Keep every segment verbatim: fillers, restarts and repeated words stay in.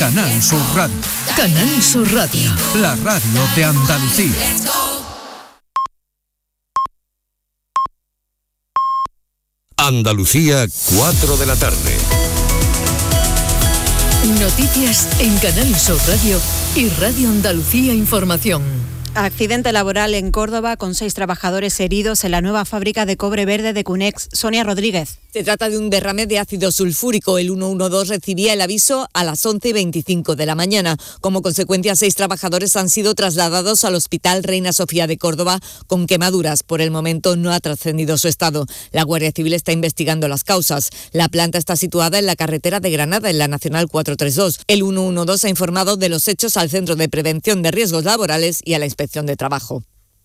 Canal Sur Radio. Canal Sur Radio. La radio de Andalucía. Andalucía, cuatro de la tarde. Noticias en Canal Sur Radio y Radio Andalucía Información. Accidente laboral en Córdoba con seis trabajadores heridos en la nueva fábrica de cobre verde de Cunex. Sonia Rodríguez. Se trata de un derrame de ácido sulfúrico. El ciento doce recibía el aviso a las once y veinticinco de la mañana. Como consecuencia, seis trabajadores han sido trasladados al Hospital Reina Sofía de Córdoba con quemaduras. Por el momento no ha trascendido su estado. La Guardia Civil está investigando las causas. La planta está situada en la carretera de Granada, en la Nacional cuatrocientos treinta y dos. El ciento doce ha informado de los hechos al Centro de Prevención de Riesgos Laborales y a la Inspección de Trabajo.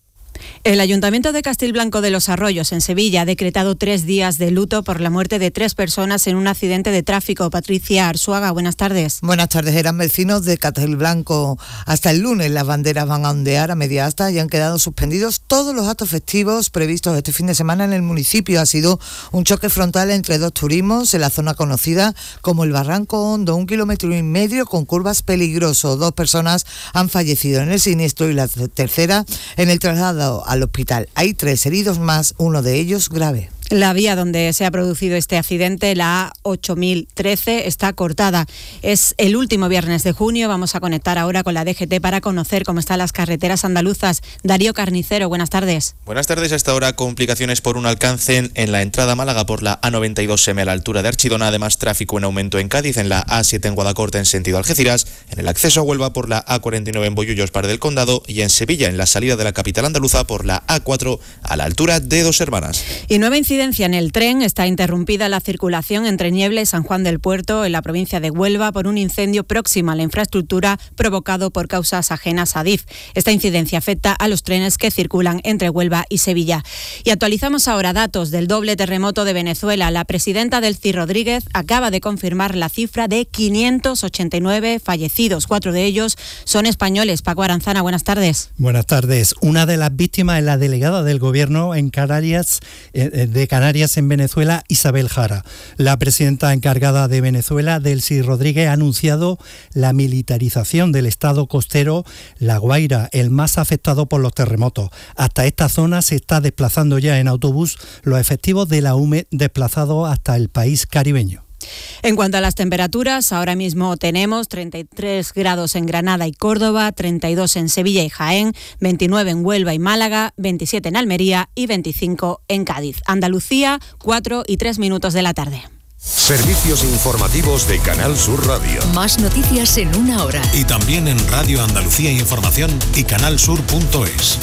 El Ayuntamiento de Castilblanco de los Arroyos, en Sevilla, ha decretado tres días de luto por la muerte de tres personas en un accidente de tráfico. Patricia Arzuaga, buenas tardes. Buenas tardes. Eran vecinos de Castilblanco. Hasta el lunes las banderas van a ondear a media asta y han quedado suspendidos todos los actos festivos previstos este fin de semana en el municipio. Ha sido un choque frontal entre dos turismos en la zona conocida como el Barranco Hondo, un kilómetro y medio con curvas peligroso. Dos personas han fallecido en el siniestro y la tercera en el traslado al hospital. Hay tres heridos más, uno de ellos grave. La vía donde se ha producido este accidente, la A ocho mil trece, está cortada. Es el último viernes de junio. Vamos a conectar ahora con la D G T para conocer cómo están las carreteras andaluzas. Darío Carnicero, buenas tardes. Buenas tardes. Hasta ahora complicaciones por un alcance en la entrada a Málaga por la A noventa y dos M a la altura de Archidona. Además, tráfico en aumento en Cádiz, en la A siete en Guadacorte en sentido Algeciras, en el acceso a Huelva por la A cuarenta y nueve en Bollullos Par del Condado y en Sevilla en la salida de la capital andaluza por la A cuatro a la altura de Dos Hermanas. Y nueva incidencia en el tren. Está interrumpida la circulación entre Niebla y San Juan del Puerto en la provincia de Huelva por un incendio próximo a la infraestructura provocado por causas ajenas a Adif. Esta incidencia afecta a los trenes que circulan entre Huelva y Sevilla. Y actualizamos ahora datos del doble terremoto de Venezuela. La presidenta Delcy Rodríguez acaba de confirmar la cifra de quinientos ochenta y nueve fallecidos. Cuatro de ellos son españoles. Paco Aranzana, buenas tardes. Buenas tardes. Una de las víctimas es la delegada del gobierno en Canarias, eh, de Canarias en Venezuela, Isabel Jara. La presidenta encargada de Venezuela, Delcy Rodríguez, ha anunciado la militarización del estado costero La Guaira, el más afectado por los terremotos. Hasta esta zona se está desplazando ya en autobús los efectivos de la U M E desplazados hasta el país caribeño. En cuanto a las temperaturas, ahora mismo tenemos treinta y tres grados en Granada y Córdoba, treinta y dos en Sevilla y Jaén, veintinueve en Huelva y Málaga, veintisiete en Almería y veinticinco en Cádiz. Andalucía, cuatro y tres minutos de la tarde. Servicios informativos de Canal Sur Radio. Más noticias en una hora. Y también en Radio Andalucía Información y canalsur punto es.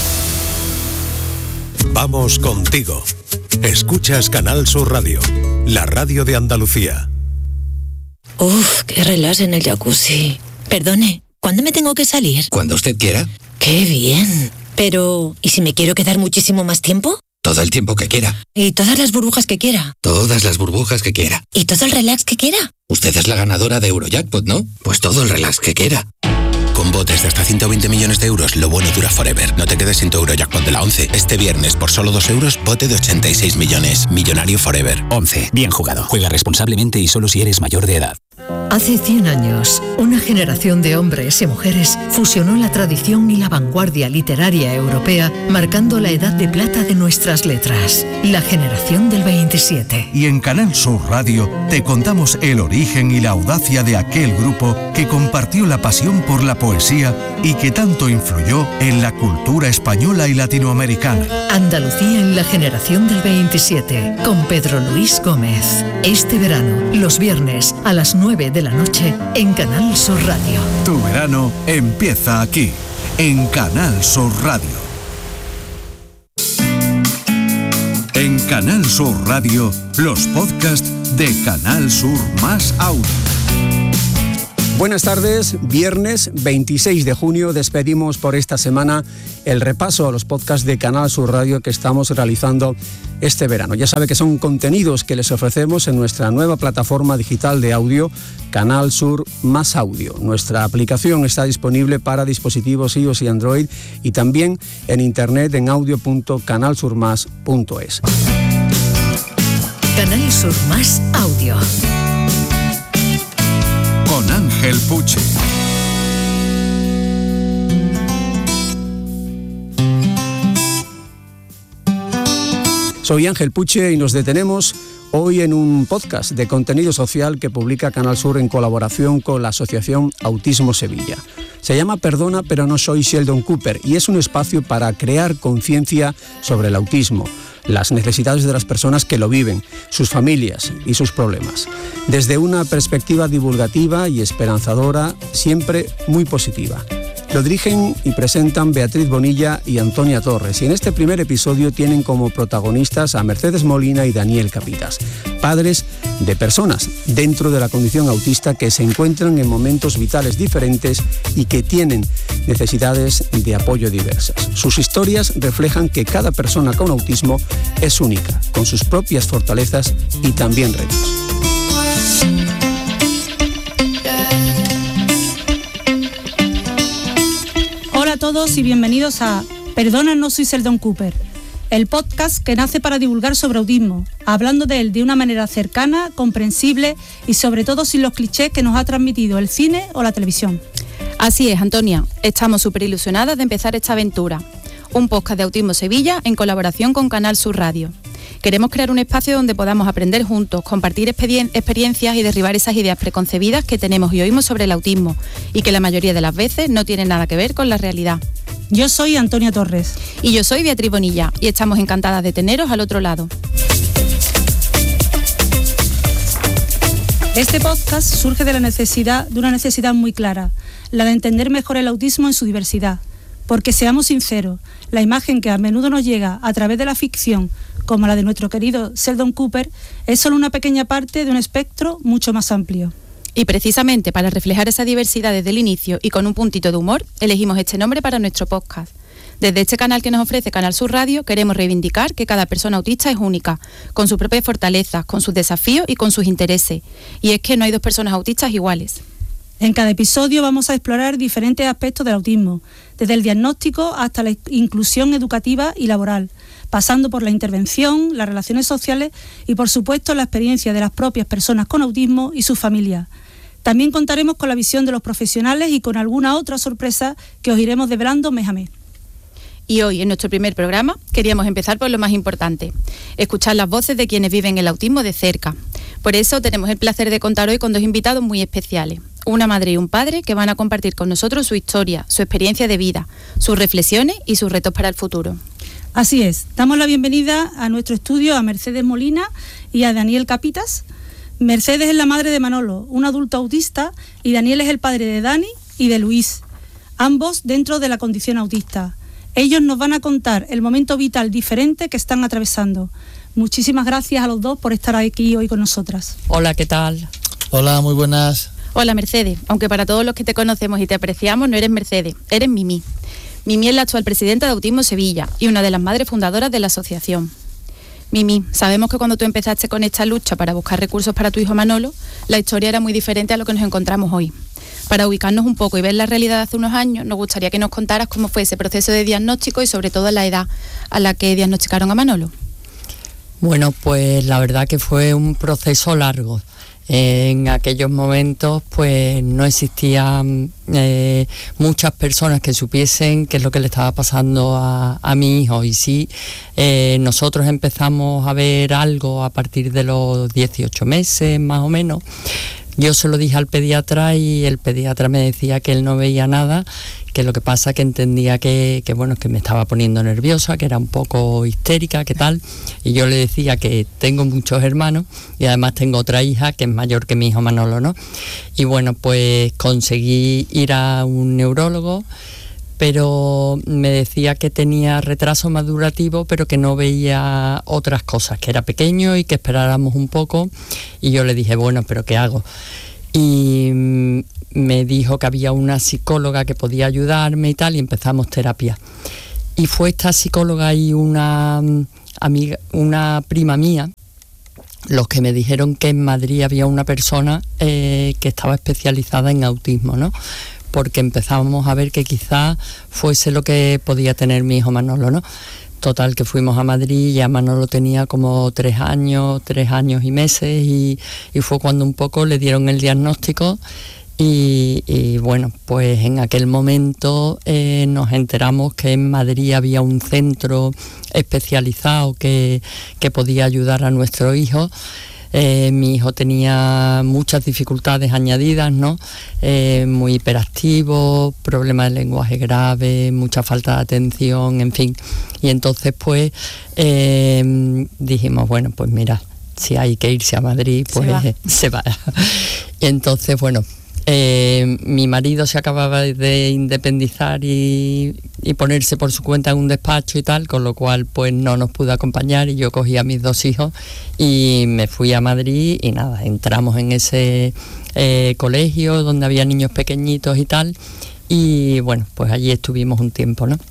Vamos contigo. Escuchas Canal Sur Radio, la radio de Andalucía. Uf, qué relax en el jacuzzi. Perdone, ¿cuándo me tengo que salir? Cuando usted quiera. ¡Qué bien! Pero, ¿y si me quiero quedar muchísimo más tiempo? Todo el tiempo que quiera. ¿Y todas las burbujas que quiera? Todas las burbujas que quiera. ¿Y todo el relax que quiera? Usted es la ganadora de Eurojackpot, ¿no? Pues todo el relax que quiera. Con botes de hasta ciento veinte millones de euros, lo bueno dura forever. No te quedes sin tu Eurojackpot de la once. Este viernes, por solo dos euros, bote de ochenta y seis millones. Millonario forever. once. Bien jugado. Juega responsablemente y solo si eres mayor de edad. Hace cien años, una generación de hombres y mujeres fusionó la tradición y la vanguardia literaria europea, marcando la edad de plata de nuestras letras, la generación del veintisiete. Y en Canal Sur Radio te contamos el origen y la audacia de aquel grupo que compartió la pasión por la poesía y que tanto influyó en la cultura española y latinoamericana. Andalucía en la generación del veintisiete, con Pedro Luis Gómez. Este verano, los viernes a las nueve de la noche en Canal Sur Radio. Tu verano empieza aquí, en Canal Sur Radio. En Canal Sur Radio, los podcasts de Canal Sur Más Audio. Buenas tardes, viernes veintiséis de junio despedimos por esta semana el repaso a los podcasts de Canal Sur Radio que estamos realizando este verano. Ya sabe que son contenidos que les ofrecemos en nuestra nueva plataforma digital de audio, Canal Sur Más Audio. Nuestra aplicación está disponible para dispositivos iOS y Android y también en internet en audio punto canal sur más punto es. Canal Sur Más Audio. Con Ángel Ángel Puche. Soy Ángel Puche y nos detenemos hoy en un podcast de contenido social que publica Canal Sur en colaboración con la Asociación Autismo Sevilla. Se llama Perdona pero no soy Sheldon Cooper y es un espacio para crear conciencia sobre el autismo, las necesidades de las personas que lo viven, sus familias y sus problemas. Desde una perspectiva divulgativa y esperanzadora, siempre muy positiva. Lo dirigen y presentan Beatriz Bonilla y Antonia Torres, y en este primer episodio tienen como protagonistas a Mercedes Molina y Daniel Capitas, padres de personas dentro de la condición autista que se encuentran en momentos vitales diferentes y que tienen necesidades de apoyo diversas. Sus historias reflejan que cada persona con autismo es única, con sus propias fortalezas y también retos. Hola a todos y bienvenidos a Perdona, no soy Sheldon Cooper, el podcast que nace para divulgar sobre autismo, hablando de él de una manera cercana, comprensible y sobre todo sin los clichés que nos ha transmitido el cine o la televisión. Así es, Antonia, estamos súper ilusionadas de empezar esta aventura. Un podcast de Autismo Sevilla en colaboración con Canal Sur Radio. Queremos crear un espacio donde podamos aprender juntos, compartir experien- experiencias y derribar esas ideas preconcebidas que tenemos y oímos sobre el autismo y que la mayoría de las veces no tienen nada que ver con la realidad. Yo soy Antonia Torres. Y yo soy Beatriz Bonilla y estamos encantadas de teneros al otro lado. Este podcast surge de la necesidad, de una necesidad muy clara, la de entender mejor el autismo en su diversidad. Porque seamos sinceros, la imagen que a menudo nos llega a través de la ficción, como la de nuestro querido Sheldon Cooper, es solo una pequeña parte de un espectro mucho más amplio. Y precisamente para reflejar esa diversidad desde el inicio y con un puntito de humor, elegimos este nombre para nuestro podcast. Desde este canal que nos ofrece Canal Sur Radio, queremos reivindicar que cada persona autista es única, con sus propias fortalezas, con sus desafíos y con sus intereses. Y es que no hay dos personas autistas iguales. En cada episodio vamos a explorar diferentes aspectos del autismo, desde el diagnóstico hasta la inclusión educativa y laboral, pasando por la intervención, las relaciones sociales y, por supuesto, la experiencia de las propias personas con autismo y sus familias. También contaremos con la visión de los profesionales y con alguna otra sorpresa que os iremos develando mes a mes. Y hoy, en nuestro primer programa, queríamos empezar por lo más importante, escuchar las voces de quienes viven el autismo de cerca. Por eso tenemos el placer de contar hoy con dos invitados muy especiales, una madre y un padre que van a compartir con nosotros su historia, su experiencia de vida, sus reflexiones y sus retos para el futuro. Así es, damos la bienvenida a nuestro estudio a Mercedes Molina y a Daniel Capitas. Mercedes es la madre de Manolo, un adulto autista, y Daniel es el padre de Dani y de Luis, ambos dentro de la condición autista. Ellos nos van a contar el momento vital diferente que están atravesando. Muchísimas gracias a los dos por estar aquí hoy con nosotras. Hola, ¿qué tal? Hola, muy buenas. Hola, Mercedes. Aunque para todos los que te conocemos y te apreciamos, no eres Mercedes, eres Mimi. Mimi es la actual presidenta de Autismo Sevilla y una de las madres fundadoras de la asociación. Mimi, sabemos que cuando tú empezaste con esta lucha para buscar recursos para tu hijo Manolo, la historia era muy diferente a lo que nos encontramos hoy. Para ubicarnos un poco y ver la realidad de hace unos años, nos gustaría que nos contaras cómo fue ese proceso de diagnóstico y sobre todo la edad a la que diagnosticaron a Manolo. Bueno, pues la verdad que fue un proceso largo. En aquellos momentos pues no existían eh, muchas personas que supiesen qué es lo que le estaba pasando a, a mi hijo, y sí, eh, nosotros empezamos a ver algo a partir de los dieciocho meses más o menos. Yo se lo dije al pediatra y el pediatra me decía que él no veía nada, que lo que pasa que entendía que, que bueno, que me estaba poniendo nerviosa, que era un poco histérica, que tal, y yo le decía que tengo muchos hermanos y además tengo otra hija que es mayor que mi hijo Manolo, ¿no? Y bueno, pues conseguí ir a un neurólogo, pero me decía que tenía retraso madurativo, pero que no veía otras cosas, que era pequeño y que esperáramos un poco, y yo le dije, bueno, ¿pero qué hago? Y me dijo que había una psicóloga que podía ayudarme y tal, y empezamos terapia. Y fue esta psicóloga y una amiga, una prima mía, los que me dijeron que en Madrid había una persona eh, que estaba especializada en autismo, ¿no? Porque empezábamos a ver que quizás fuese lo que podía tener mi hijo Manolo, ¿no? Total, que fuimos a Madrid, ya Manolo tenía como tres años, tres años y meses, y, y fue cuando un poco le dieron el diagnóstico, Y, y bueno, pues en aquel momento eh, nos enteramos que en Madrid había un centro especializado que, que podía ayudar a nuestro hijo. Eh, mi hijo tenía muchas dificultades añadidas, ¿no? Eh, muy hiperactivo, problemas de lenguaje grave, mucha falta de atención, en fin. Y entonces pues eh, dijimos, bueno, pues mira, si hay que irse a Madrid, pues se va. Se va. Y entonces, bueno, Eh, mi marido se acababa de independizar y, y ponerse por su cuenta en un despacho y tal, con lo cual pues no nos pudo acompañar, y yo cogí a mis dos hijos y me fui a Madrid y nada, entramos en ese eh, colegio donde había niños pequeñitos y tal, y bueno, pues allí estuvimos un tiempo, ¿no?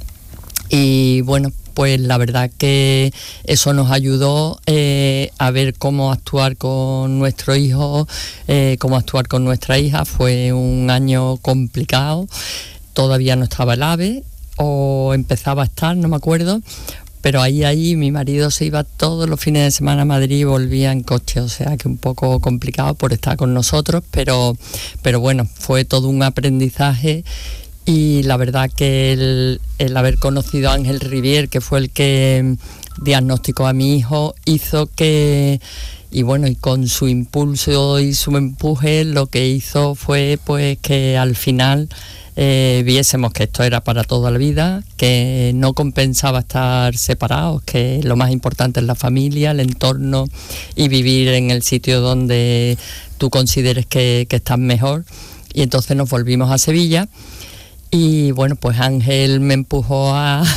Y bueno, pues la verdad que eso nos ayudó eh, a ver cómo actuar con nuestro hijo, eh, cómo actuar con nuestra hija. Fue un año complicado, todavía no estaba el AVE, o empezaba a estar, no me acuerdo, pero ahí, ahí mi marido se iba todos los fines de semana a Madrid y volvía en coche, o sea que un poco complicado por estar con nosotros, pero, pero bueno, fue todo un aprendizaje. Y la verdad que el, el haber conocido a Ángel Rivier, que fue el que diagnosticó a mi hijo, hizo que, y bueno, y con su impulso y su empuje, lo que hizo fue pues que al final eh, viésemos que esto era para toda la vida, que no compensaba estar separados, que lo más importante es la familia, el entorno y vivir en el sitio donde tú consideres que, que estás mejor. Y entonces nos volvimos a Sevilla. Y bueno, pues Ángel me empujó a, a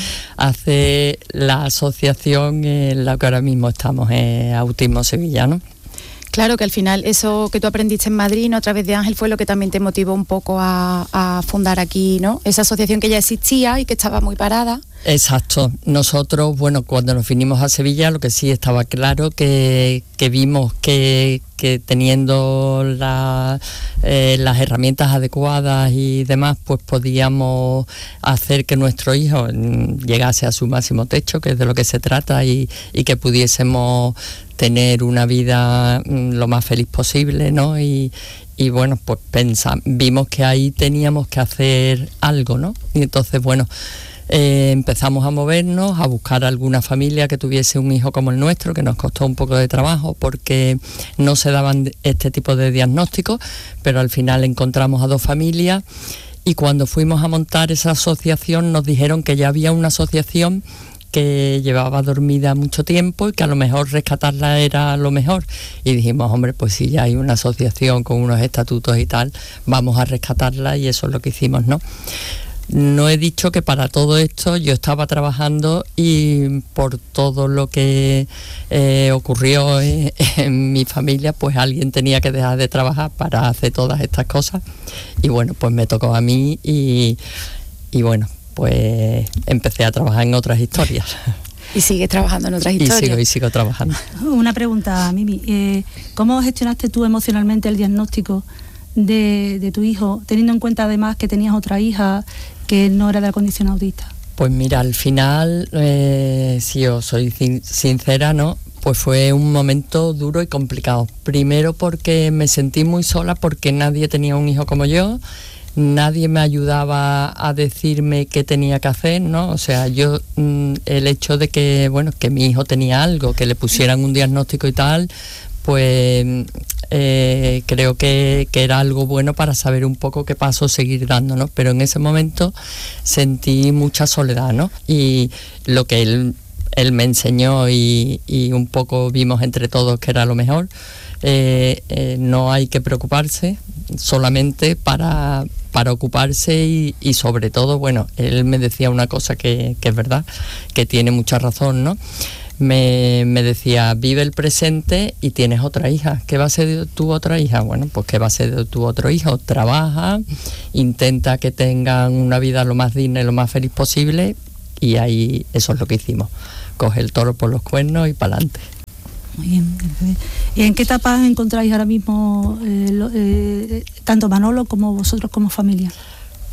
hacer la asociación en la que ahora mismo estamos, en Autismo Sevillano. Claro que al final eso que tú aprendiste en Madrid, ¿no?, a través de Ángel, fue lo que también te motivó un poco a, a fundar aquí, ¿no? Esa asociación que ya existía y que estaba muy parada. Exacto. Nosotros, bueno, cuando nos vinimos a Sevilla, lo que sí estaba claro que, que vimos que, que teniendo la, eh, las herramientas adecuadas y demás, pues podíamos hacer que nuestro hijo llegase a su máximo techo, que es de lo que se trata, y, y que pudiésemos tener una vida lo más feliz posible, ¿no? Y, y bueno, pues pensamos, vimos que ahí teníamos que hacer algo, ¿no? Y entonces, bueno, Eh, empezamos a movernos, a buscar alguna familia que tuviese un hijo como el nuestro, que nos costó un poco de trabajo porque no se daban este tipo de diagnósticos, pero al final encontramos a dos familias, y cuando fuimos a montar esa asociación nos dijeron que ya había una asociación que llevaba dormida mucho tiempo y que a lo mejor rescatarla era lo mejor, y dijimos, hombre, pues si ya hay una asociación con unos estatutos y tal, vamos a rescatarla, y eso es lo que hicimos, ¿no? No he dicho que para todo esto yo estaba trabajando, y por todo lo que eh, ocurrió en, en mi familia, pues alguien tenía que dejar de trabajar para hacer todas estas cosas, y bueno, pues me tocó a mí, y, y bueno, pues empecé a trabajar en otras historias. Y sigues trabajando en otras historias. Y sigo, y sigo trabajando. Una pregunta, Mimi, eh, ¿cómo gestionaste tú emocionalmente el diagnóstico de, de tu hijo, teniendo en cuenta además que tenías otra hija que no era de la condición autista? Pues mira, al final, eh, si yo soy sin, sincera, ¿no?, pues fue un momento duro y complicado. Primero porque me sentí muy sola, porque nadie tenía un hijo como yo, nadie me ayudaba a decirme qué tenía que hacer, ¿no? O sea, yo, el hecho de que, bueno, que mi hijo tenía algo, que le pusieran un diagnóstico y tal, pues eh, creo que, que era algo bueno para saber un poco qué paso seguir dando, ¿no? Pero en ese momento sentí mucha soledad, ¿no? Y lo que él, él me enseñó y, y un poco vimos entre todos que era lo mejor, eh, eh, no hay que preocuparse, solamente para, para ocuparse y, y sobre todo, bueno, él me decía una cosa que, que es verdad, que tiene mucha razón, ¿no? Me, me decía, vive el presente y tienes otra hija. ¿Qué va a ser de tu otra hija? Bueno, pues ¿qué va a ser de tu otro hijo? Trabaja, intenta que tengan una vida lo más digna y lo más feliz posible, y ahí eso es lo que hicimos. Coge el toro por los cuernos y para adelante. Muy bien. ¿Y en qué etapa encontráis ahora mismo eh, lo, eh, tanto Manolo como vosotros como familia?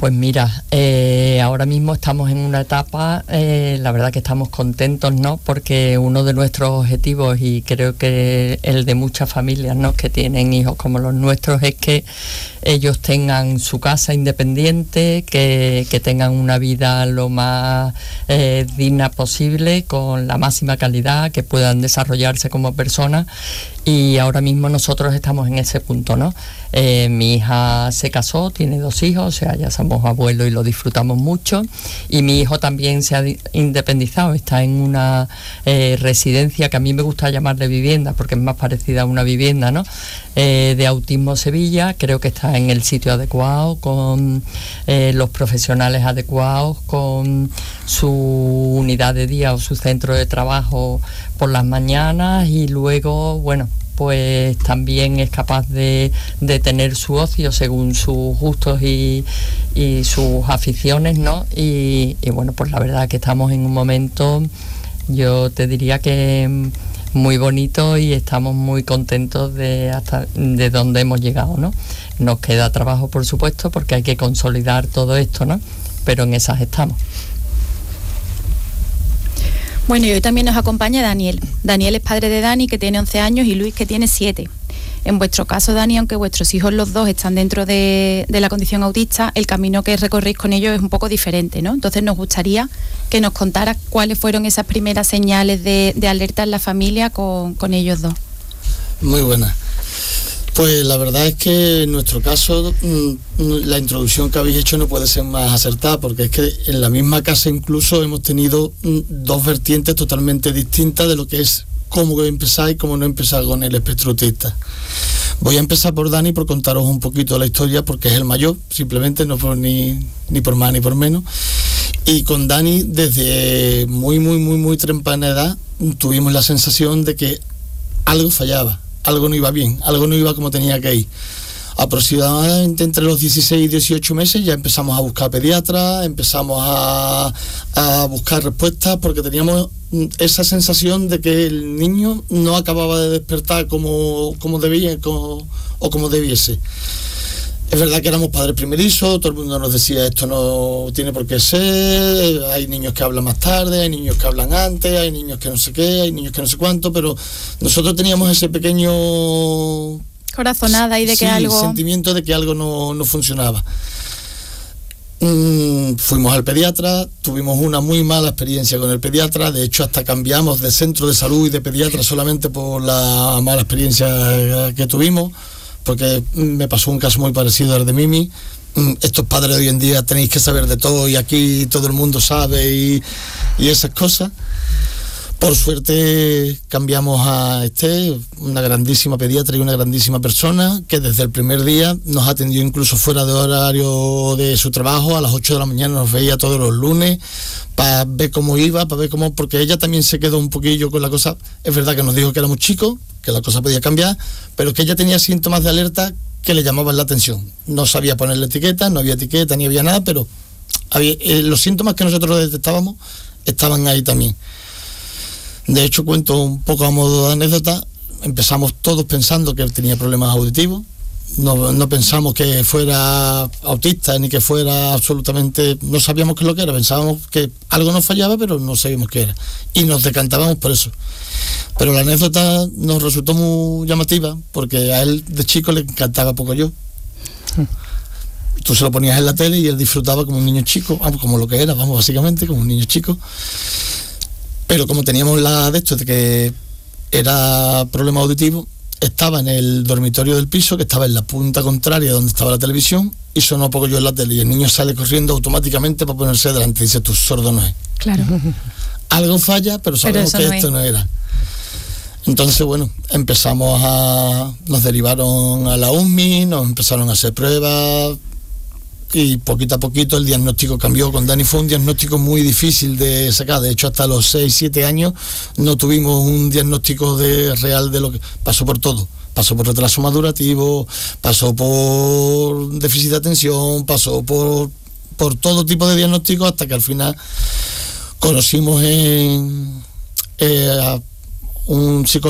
Pues mira, eh, ahora mismo estamos en una etapa, eh, la verdad que estamos contentos, ¿no? Porque uno de nuestros objetivos, y creo que el de muchas familias, ¿no?, que tienen hijos como los nuestros, es que ellos tengan su casa independiente, que, que tengan una vida lo más eh, digna posible, con la máxima calidad, que puedan desarrollarse como personas. Y ahora mismo nosotros estamos en ese punto, ¿no? Eh, mi hija se casó, tiene dos hijos, o sea, ya somos abuelos y lo disfrutamos mucho. Y mi hijo también se ha independizado, está en una eh, residencia que a mí me gusta llamarle vivienda, porque es más parecida a una vivienda, ¿no? Eh, de Autismo Sevilla, creo que está en el sitio adecuado, con eh, los profesionales adecuados, con su unidad de día o su centro de trabajo por las mañanas, y luego, bueno, pues también es capaz de, de tener su ocio según sus gustos y, y sus aficiones, ¿no? Y, y bueno, pues la verdad que estamos en un momento, yo te diría que muy bonito, y estamos muy contentos de hasta de dónde hemos llegado, ¿no? Nos queda trabajo, por supuesto, porque hay que consolidar todo esto, ¿no? Pero en esas estamos. Bueno, y hoy también nos acompaña Daniel. Daniel es padre de Dani, que tiene once años, y Luis, que tiene siete. En vuestro caso, Dani, aunque vuestros hijos los dos están dentro de, de la condición autista, el camino que recorréis con ellos es un poco diferente, ¿no? Entonces nos gustaría que nos contaras cuáles fueron esas primeras señales de, de alerta en la familia con, con ellos dos. Muy buenas. Pues la verdad es que en nuestro caso la introducción que habéis hecho no puede ser más acertada, porque es que en la misma casa incluso hemos tenido dos vertientes totalmente distintas de lo que es cómo empezar y cómo no empezar con el espectro autista. Voy a empezar por Dani, por contaros un poquito la historia, porque es el mayor, simplemente, no por ni, ni por más ni por menos. Y con Dani, desde muy, muy, muy, muy temprana edad, tuvimos la sensación de que algo fallaba. Algo no iba bien, algo no iba como tenía que ir. Aproximadamente entre los dieciséis y dieciocho meses ya empezamos a buscar pediatras, empezamos a, a buscar respuestas, porque teníamos esa sensación de que el niño no acababa de despertar como, como debía como, o como debiese. Es verdad que éramos padres primerizos, todo el mundo nos decía esto no tiene por qué ser, hay niños que hablan más tarde, hay niños que hablan antes, hay niños que no sé qué, hay niños que no sé cuánto, pero nosotros teníamos ese pequeño corazonada y de que sí, algo sentimiento de que algo no, no funcionaba. Mm, fuimos al pediatra, tuvimos una muy mala experiencia con el pediatra, de hecho hasta cambiamos de centro de salud y de pediatra solamente por la mala experiencia que tuvimos, porque me pasó un caso muy parecido al de Mimi. Estos padres de hoy en día tenéis que saber de todo, y aquí todo el mundo sabe y, y esas cosas. Por suerte cambiamos a Esté, una grandísima pediatra y una grandísima persona, que desde el primer día nos atendió incluso fuera de horario de su trabajo. A las ocho de la mañana nos veía todos los lunes para ver cómo iba, para ver cómo, porque ella también se quedó un poquillo con la cosa. Es verdad que nos dijo que éramos chicos, que la cosa podía cambiar, pero que ella tenía síntomas de alerta que le llamaban la atención. No sabía ponerle etiqueta, no había etiqueta ni había nada, pero había, eh, los síntomas que nosotros detectábamos estaban ahí también. De hecho, cuento un poco a modo de anécdota, empezamos todos pensando que él tenía problemas auditivos, no, no pensamos que fuera autista ni que fuera absolutamente, no sabíamos qué es lo que era, pensábamos que algo nos fallaba, pero no sabíamos qué era, y nos decantábamos por eso. Pero la anécdota nos resultó muy llamativa, porque a él de chico le encantaba poco yo. Tú se lo ponías en la tele y él disfrutaba como un niño chico, vamos, como lo que era, vamos, básicamente, como un niño chico. Pero como teníamos la de esto de que era problema auditivo, estaba en el dormitorio del piso, que estaba en la punta contraria donde estaba la televisión, y sonó poco yo en la tele, y el niño sale corriendo automáticamente para ponerse delante y dice, tú sordo no es. Claro. Algo falla, pero sabemos pero que no esto es. no era. Entonces, bueno, empezamos a... nos derivaron a la U M I, nos empezaron a hacer pruebas, y poquito a poquito el diagnóstico cambió. Con Dani fue un diagnóstico muy difícil de sacar, de hecho hasta los seis, siete años no tuvimos un diagnóstico de real de lo que pasó por todo. Pasó por retraso madurativo, pasó por déficit de atención, pasó por, por todo tipo de diagnósticos, hasta que al final conocimos en, eh, a un psicólogo